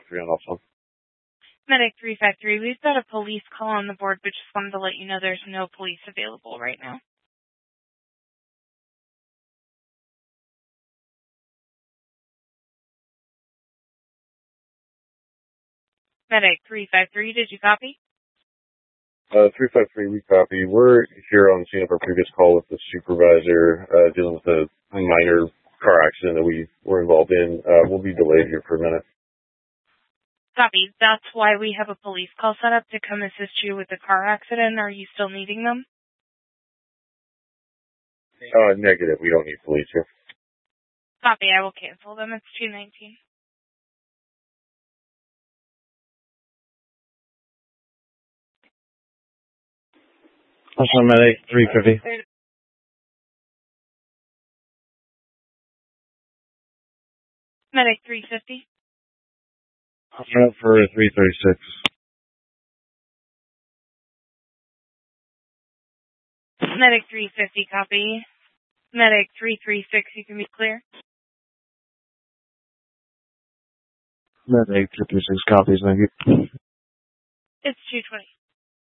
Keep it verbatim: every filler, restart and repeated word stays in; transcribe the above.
three on also. Medic three five three, we've got a police call on the board, but just wanted to let you know there's no police available right now. Medic three five three, did you copy? Uh, three five three, we copy. We're here on the scene of our previous call with the supervisor, uh, dealing with a minor car accident that we were involved in. Uh, we'll be delayed here for a minute. Copy. That's why we have a police call set up to come assist you with the car accident. Are you still needing them? Uh, negative. We don't need police here. Copy. I will cancel them. It's two nineteen. Also, medic three fifty. Medic three fifty. I'm up for three thirty-six. Medic three fifty, copy. Medic three three six, you can be clear. Medic three thirty-six copies, thank you. It's two twenty.